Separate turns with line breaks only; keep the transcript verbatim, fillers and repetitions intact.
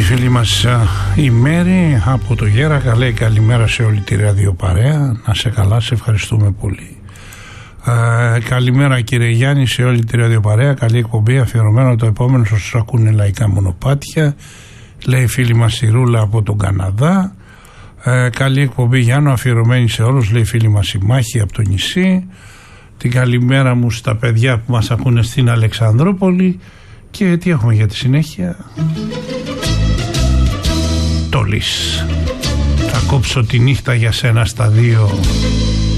φίλη μας η Μέρη από το Γέρακα λέει καλημέρα σε όλη τη ραδιοπαρέα. Να σε καλά, σε ευχαριστούμε πολύ. Ε, καλημέρα κύριε Γιάννη σε όλη τη ραδιοπαρέα. Καλή εκπομπή, αφιερωμένο το επόμενο όσους ακούνε λαϊκά μονοπάτια, λέει η φίλη μας η Ρούλα από τον Καναδά. Ε, καλή εκπομπή Γιάννο, αφιερωμένη σε όλους, λέει η φίλη μας η Μάχη από το νησί. Την καλημέρα μου στα παιδιά που μας ακούνε στην Αλεξανδρούπολη. Και τι έχουμε για τη συνέχεια? Το Λύς. Θα κόψω τη νύχτα για σένα στα δύο